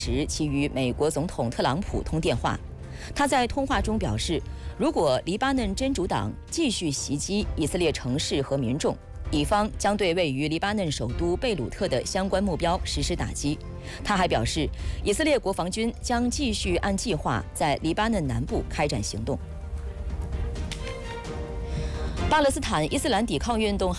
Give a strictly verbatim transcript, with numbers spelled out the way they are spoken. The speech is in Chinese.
时，其与美国总统特朗普通电话。他在通话中表示，如果黎巴嫩真主党继续袭击以色列城市和民众，以方将对位于黎巴嫩首都贝鲁特的相关目标实施打击。他还表示，以色列国防军将继续按计划在黎巴嫩南部开展行动。巴勒斯坦伊斯兰抵抗运动